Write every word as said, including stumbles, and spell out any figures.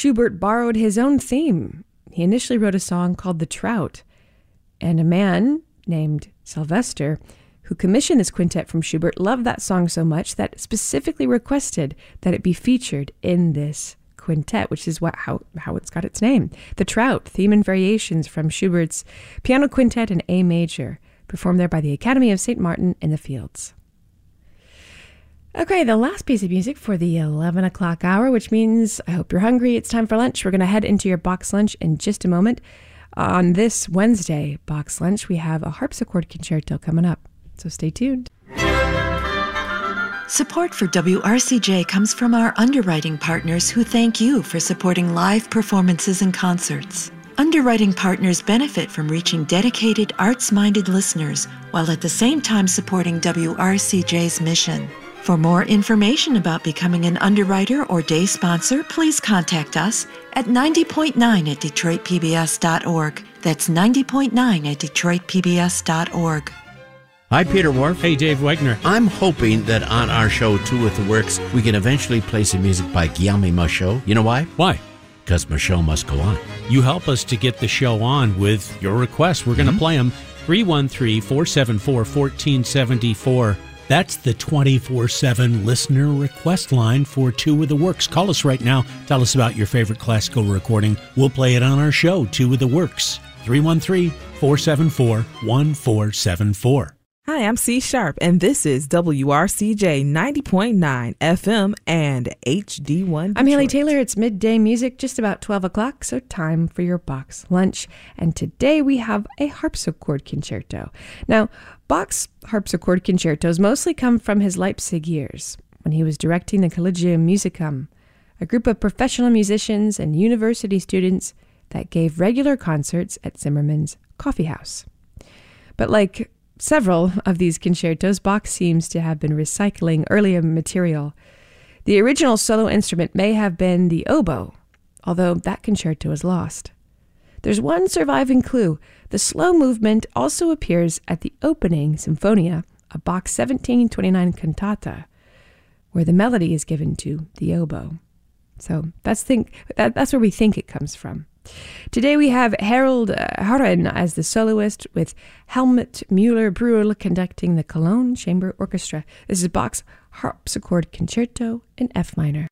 Schubert borrowed his own theme. He initially wrote a song called The Trout, and a man named Sylvester, who commissioned this quintet from Schubert, loved that song so much that specifically requested that it be featured in this quintet, which is what how, how it's got its name. The Trout, theme and variations from Schubert's Piano Quintet in A major, performed there by the Academy of Saint Martin in the Fields. Okay, the last piece of music for the eleven o'clock hour, which means I hope you're hungry. It's time for lunch. We're going to head into your box lunch in just a moment. On this Wednesday box lunch, we have a harpsichord concerto coming up, so stay tuned. Support for W R C J comes from our underwriting partners who thank you for supporting live performances and concerts. Underwriting partners benefit from reaching dedicated, arts-minded listeners while at the same time supporting W R C J's mission. For more information about becoming an underwriter or day sponsor, please contact us at ninety point nine at detroit p b s dot org. That's ninety point nine at detroit p b s dot org. Hi, Peter Wharf. Hey, Dave Wegner. I'm hoping that on our show, Two with the Works, we can eventually play some music by Guillaume Michaud. You know why? Why? Because Michaud must go on. You help us to get the show on with your requests. We're going to mm-hmm. play them. three one three, four seven four, one four seven four. That's the twenty-four seven listener request line for Two with the Works. Call us right now. Tell us about your favorite classical recording. We'll play it on our show, Two with the Works. three one three, four seven four, one four seven four. Hi, I'm C Sharp, and this is W R C J ninety point nine F M and H D one Detroit. I'm Haley Taylor. It's midday music, just about twelve o'clock, so time for your box lunch. And today we have a harpsichord concerto. Now, Bach's harpsichord concertos mostly come from his Leipzig years, when he was directing the Collegium Musicum, a group of professional musicians and university students that gave regular concerts at Zimmerman's Coffee House. But like several of these concertos, Bach seems to have been recycling earlier material. The original solo instrument may have been the oboe, although that concerto is lost. There's one surviving clue. The slow movement also appears at the opening Symphonia of Bach's seventeen twenty-nine cantata, where the melody is given to the oboe. So that's think that, that's where we think it comes from. Today we have Harold uh, Horan as the soloist, with Helmut Müller-Brühl conducting the Cologne Chamber Orchestra. This is Bach's harpsichord concerto in F minor.